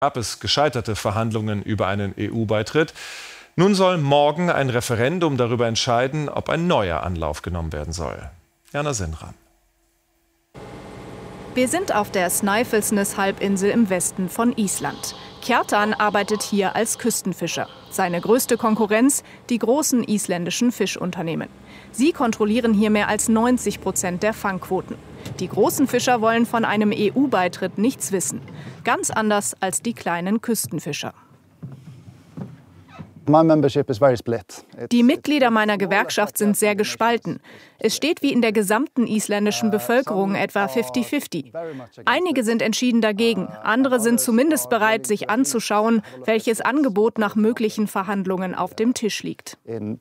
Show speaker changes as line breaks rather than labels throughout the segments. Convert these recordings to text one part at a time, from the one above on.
Gab es gescheiterte Verhandlungen über einen EU-Beitritt. Nun soll morgen ein Referendum darüber entscheiden, ob ein neuer Anlauf genommen werden soll. Jana Sinram.
Wir sind auf der Snæfellsnes-Halbinsel im Westen von Island. Kjartan arbeitet hier als Küstenfischer. Seine größte Konkurrenz, die großen isländischen Fischunternehmen. Sie kontrollieren hier mehr als 90% der Fangquoten. Die großen Fischer wollen von einem EU-Beitritt nichts wissen. Ganz anders als die kleinen Küstenfischer. Die Mitglieder meiner Gewerkschaft sind sehr gespalten. Es steht wie in der gesamten isländischen Bevölkerung etwa 50-50. Einige sind entschieden dagegen, andere sind zumindest bereit, sich anzuschauen, welches Angebot nach möglichen Verhandlungen auf dem Tisch liegt.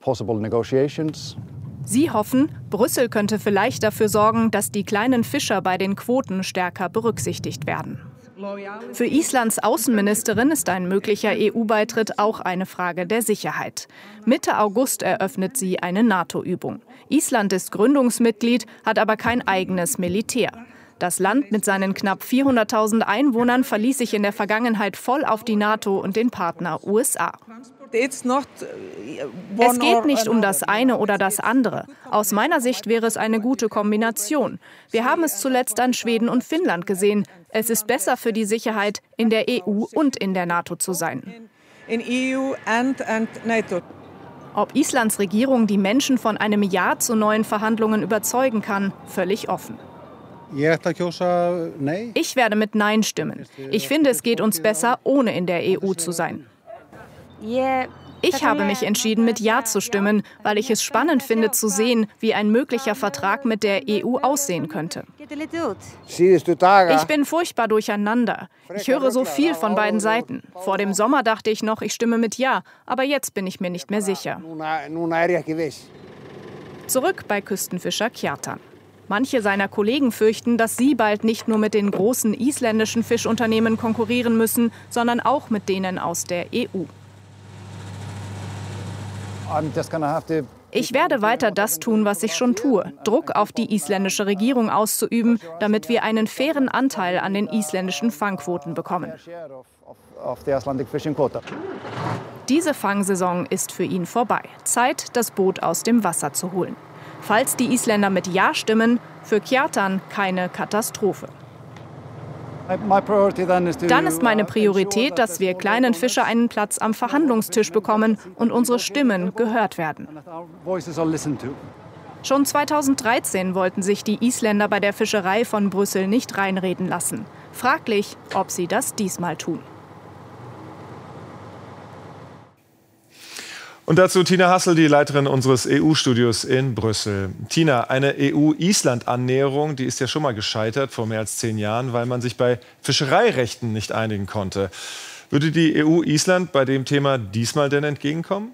Sie hoffen, Brüssel könnte vielleicht dafür sorgen, dass die kleinen Fischer bei den Quoten stärker berücksichtigt werden. Für Islands Außenministerin ist ein möglicher EU-Beitritt auch eine Frage der Sicherheit. Mitte August eröffnet sie eine NATO-Übung. Island ist Gründungsmitglied, hat aber kein eigenes Militär. Das Land mit seinen knapp 400.000 Einwohnern verließ sich in der Vergangenheit voll auf die NATO und den Partner USA. Es geht nicht um das eine oder das andere. Aus meiner Sicht wäre es eine gute Kombination. Wir haben es zuletzt an Schweden und Finnland gesehen. Es ist besser für die Sicherheit, in der EU und in der NATO zu sein. Ob Islands Regierung die Menschen von einem Ja zu neuen Verhandlungen überzeugen kann, völlig offen. Ich werde mit Nein stimmen. Ich finde, es geht uns besser, ohne in der EU zu sein. Ich habe mich entschieden, mit Ja zu stimmen, weil ich es spannend finde zu sehen, wie ein möglicher Vertrag mit der EU aussehen könnte. Ich bin furchtbar durcheinander. Ich höre so viel von beiden Seiten. Vor dem Sommer dachte ich noch, ich stimme mit Ja, aber jetzt bin ich mir nicht mehr sicher. Zurück bei Küstenfischer Kjartan. Manche seiner Kollegen fürchten, dass sie bald nicht nur mit den großen isländischen Fischunternehmen konkurrieren müssen, sondern auch mit denen aus der EU. Ich werde weiter das tun, was ich schon tue, Druck auf die isländische Regierung auszuüben, damit wir einen fairen Anteil an den isländischen Fangquoten bekommen. Diese Fangsaison ist für ihn vorbei. Zeit, das Boot aus dem Wasser zu holen. Falls die Isländer mit Ja stimmen, für Kjartan keine Katastrophe. Dann ist meine Priorität, dass wir kleinen Fischer einen Platz am Verhandlungstisch bekommen und unsere Stimmen gehört werden. Schon 2013 wollten sich die Isländer bei der Fischerei von Brüssel nicht reinreden lassen. Fraglich, ob sie das diesmal tun.
Und dazu Tina Hassel, die Leiterin unseres EU-Studios in Brüssel. Tina, eine EU-Island-Annäherung, die ist ja schon mal gescheitert vor mehr als 10 Jahren, weil man sich bei Fischereirechten nicht einigen konnte. Würde die EU Island bei dem Thema diesmal denn entgegenkommen?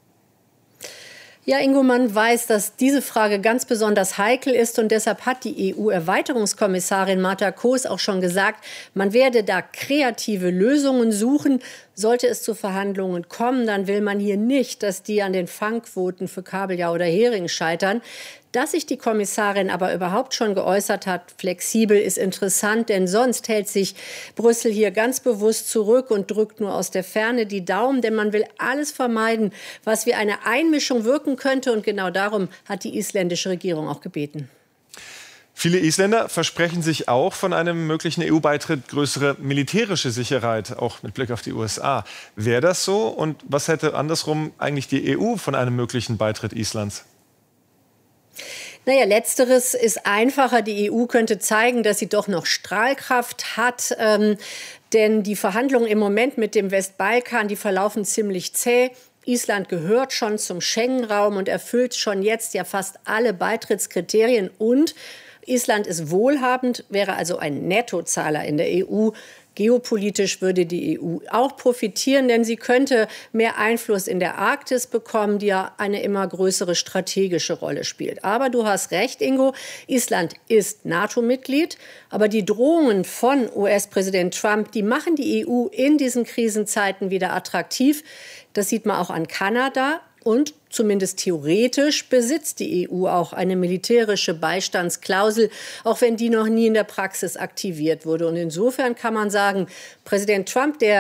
Ja, Ingo, man weiß, dass diese Frage ganz besonders heikel ist und deshalb hat die EU-Erweiterungskommissarin Marta Koos auch schon gesagt, man werde da kreative Lösungen suchen. Sollte es zu Verhandlungen kommen, dann will man hier nicht, dass die an den Fangquoten für Kabeljau oder Hering scheitern. Dass sich die Kommissarin aber überhaupt schon geäußert hat, flexibel, ist interessant, denn sonst hält sich Brüssel hier ganz bewusst zurück und drückt nur aus der Ferne die Daumen, denn man will alles vermeiden, was wie eine Einmischung wirken könnte. Und genau darum hat die isländische Regierung auch gebeten.
Viele Isländer versprechen sich auch von einem möglichen EU-Beitritt größere militärische Sicherheit, auch mit Blick auf die USA. Wäre das so? Und was hätte andersrum eigentlich die EU von einem möglichen Beitritt Islands?
Naja, letzteres ist einfacher. Die EU könnte zeigen, dass sie doch noch Strahlkraft hat. Denn die Verhandlungen im Moment mit dem Westbalkan, die verlaufen ziemlich zäh. Island gehört schon zum Schengen-Raum und erfüllt schon jetzt ja fast alle Beitrittskriterien. Und Island ist wohlhabend, wäre also ein Nettozahler in der EU. Geopolitisch würde die EU auch profitieren, denn sie könnte mehr Einfluss in der Arktis bekommen, die ja eine immer größere strategische Rolle spielt. Aber du hast recht, Ingo, Island ist NATO-Mitglied, aber die Drohungen von US-Präsident Trump, die machen die EU in diesen Krisenzeiten wieder attraktiv. Das sieht man auch an Kanada. Und zumindest theoretisch besitzt die EU auch eine militärische Beistandsklausel, auch wenn die noch nie in der Praxis aktiviert wurde. Und insofern kann man sagen, Präsident Trump, der